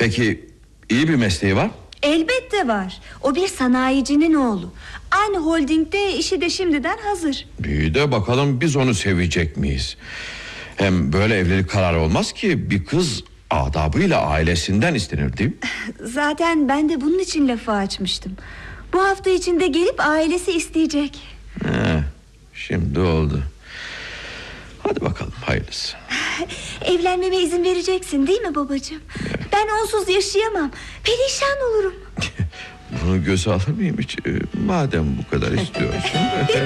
Peki iyi bir mesleği var? Elbette var. O bir sanayicinin oğlu. Aynı holdingde işi de şimdiden hazır. İyi de bakalım biz onu sevecek miyiz? Hem böyle evlilik kararı olmaz ki. Bir kız adabıyla ailesinden istenir, değil mi? Zaten ben de bunun için lafı açmıştım. Bu hafta içinde gelip ailesi isteyecek. Şimdi oldu. Hadi bakalım, hayırlısı. Evlenmeme izin vereceksin değil mi babacığım? Evet. Ben onsuz yaşayamam. Perişan olurum. Bunu göze alır mıyım hiç? Madem bu kadar istiyorsun.